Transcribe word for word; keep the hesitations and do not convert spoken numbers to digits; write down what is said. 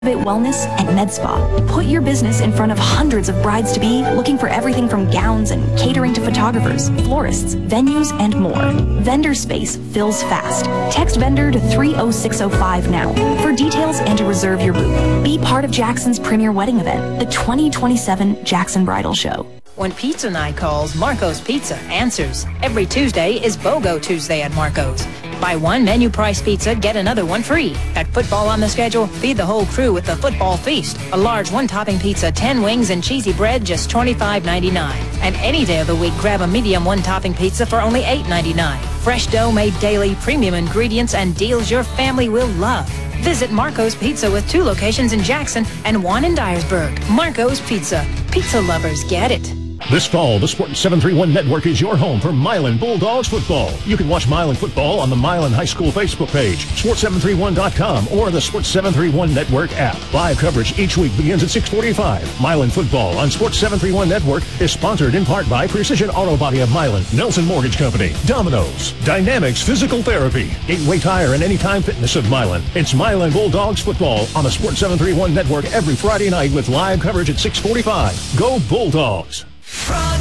Wellness and Med Spa. Put your business in front of hundreds of brides-to-be looking for everything from gowns and catering to photographers, florists, venues, and more. Vendor space fills fast. Text vendor to three oh six oh five now for details and to reserve your booth. Be part of Jackson's premier wedding event, the twenty twenty-seven Jackson Bridal Show. When pizza night calls, Marco's Pizza answers. Every Tuesday is BOGO Tuesday at Marco's. Buy one menu price pizza, get another one free. Got football on the schedule? Feed the whole crew with the Football Feast. A large one-topping pizza, ten wings, and cheesy bread, just twenty-five ninety-nine. And any day of the week, grab a medium one-topping pizza for only eight ninety-nine. Fresh dough made daily, premium ingredients, and deals your family will love. Visit Marco's Pizza with two locations in Jackson and one in Dyersburg. Marco's Pizza. Pizza lovers get it. This fall, the Sports seven thirty-one Network is your home for Milan Bulldogs football. You can watch Milan football on the Milan High School Facebook page, sports seven thirty-one dot com, or the Sports seven thirty-one Network app. Live coverage each week begins at six forty-five. Milan football on Sports seven thirty-one Network is sponsored in part by Precision Auto Body of Milan, Nelson Mortgage Company, Domino's, Dynamics Physical Therapy, Gateway Tire, and Anytime Fitness of Milan. It's Milan Bulldogs football on the Sports seven thirty-one Network every Friday night with live coverage at six forty-five. Go Bulldogs!